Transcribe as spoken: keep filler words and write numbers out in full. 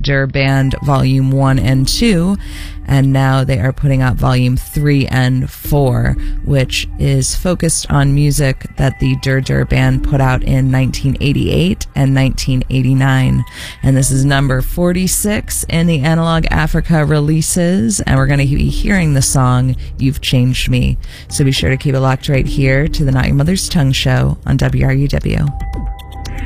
Dur Band Volume one and two, and now they are putting out Volume three and four, which is focused on music that the Dur Dur Band put out in nineteen eighty-eight and nineteen eighty-nine. And this is number forty-six in the Analog Africa releases, and we're going to be hearing the song You've Changed Me. So be sure to keep it locked right here to the Not Your Mother's Tongue show on W R U W.